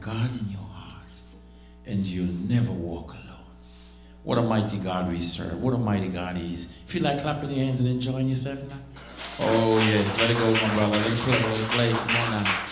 God in your heart, and you'll never walk alone. What a mighty God we serve. What a mighty God he is. Feel like clapping your hands and enjoying yourself now? Oh yes, let it go, my brother. Let it play, let it play. Come on now.